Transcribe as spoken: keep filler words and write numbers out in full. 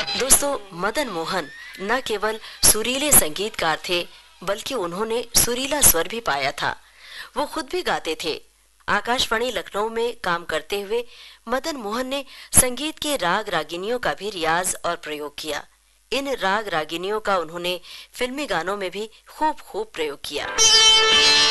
दोस्तों, मदन मोहन न केवल सुरीले संगीतकार थे, बल्कि उन्होंने सुरीला स्वर भी पाया था। वो खुद भी गाते थे। आकाशवाणी लखनऊ में काम करते हुए मदन मोहन ने संगीत के राग रागिनियों का भी रियाज और प्रयोग किया। इन राग रागिनियों का उन्होंने फिल्मी गानों में भी खूब खूब प्रयोग किया।